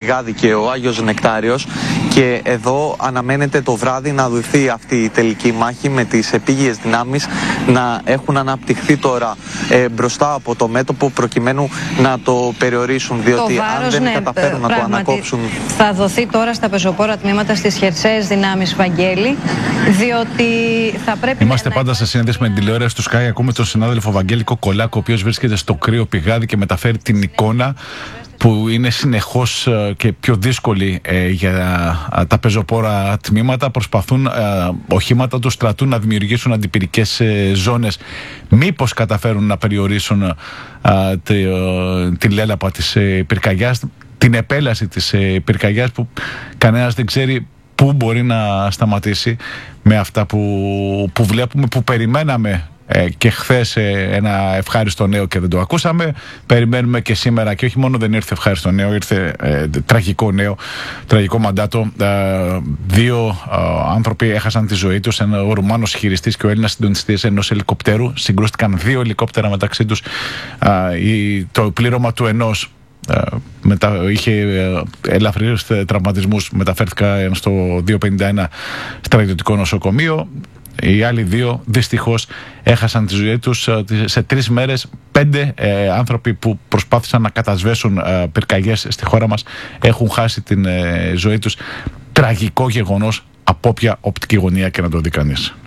Πηγάδι και ο Άγιος Νεκτάριος, και εδώ αναμένεται το βράδυ να δοθεί αυτή η τελική μάχη με τις επίγειες δυνάμεις να έχουν αναπτυχθεί τώρα μπροστά από το μέτωπο προκειμένου να το περιορίσουν, διότι αν δεν καταφέρουν να το ανακόψουν. Θα δοθεί τώρα στα πεζοπόρα τμήματα στις χερσαίες δυνάμεις, Βαγγέλη, διότι θα πρέπει. Είμαστε πάντα σε σύνδεση με την τηλεόραση του Sky. Ακούμε τον συνάδελφο Βαγγέλη Κοκολάκο, ο οποίος βρίσκεται στο κρύο Πηγάδι και μεταφέρει την εικόνα που είναι συνεχώς και πιο δύσκολη για τα πεζοπόρα τμήματα. Προσπαθούν οχήματα του στρατού να δημιουργήσουν αντιπυρικές ζώνες. Μήπως καταφέρουν να περιορίσουν τη λέλαπα της πυρκαγιάς, την επέλαση της πυρκαγιάς, που κανένας δεν ξέρει πού μπορεί να σταματήσει με αυτά που βλέπουμε, που περιμέναμε και χθες ένα ευχάριστο νέο και δεν το ακούσαμε. Περιμένουμε και σήμερα, και όχι μόνο δεν ήρθε ευχάριστο νέο, ήρθε τραγικό νέο, τραγικό μαντάτο. Δύο άνθρωποι έχασαν τη ζωή τους, ο Ρουμάνος χειριστής και ο Έλληνας συντονιστής ενός ελικοπτέρου. Συγκρούστηκαν δύο ελικόπτερα μεταξύ τους. Το πλήρωμα του ενός είχε ελαφρύς τραυματισμούς, μεταφέρθηκαν στο 251 στρατιωτικό νοσοκομείο. Οι άλλοι δύο δυστυχώς έχασαν τη ζωή τους. Σε 3 μέρες 5 άνθρωποι που προσπάθησαν να κατασβέσουν πυρκαγιές στη χώρα μας έχουν χάσει την ζωή τους. Τραγικό γεγονός από όποια οπτική γωνία και να το δει κανείς.